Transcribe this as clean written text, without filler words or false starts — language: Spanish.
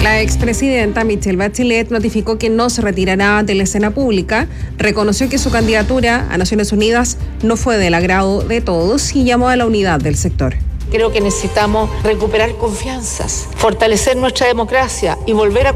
La expresidenta Michelle Bachelet notificó que no se retirará de la escena pública, reconoció que su candidatura a Naciones Unidas no fue del agrado de todos y llamó a la unidad del sector. Creo que necesitamos recuperar confianzas, fortalecer nuestra democracia y volver a